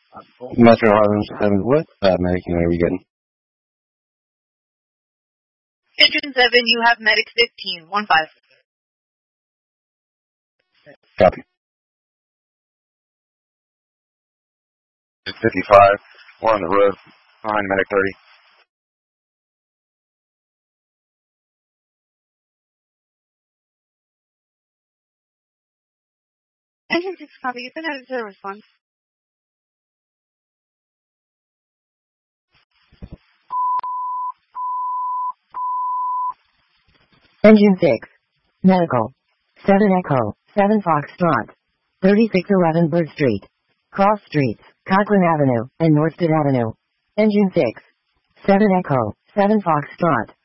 Metro Harlem 7, what American are we getting? Engine 7, you have medic 15, 1-5. Copy. 55, we're on the road, behind medic 30. Engine 6, copy. You can have a response. Engine 6. Medical. 7 Echo. 7 Foxtrot. 3611 Bird Street. Cross Streets, Cochrane Avenue, and Northstead Avenue. Engine 6. 7 Echo. 7 Foxtrot.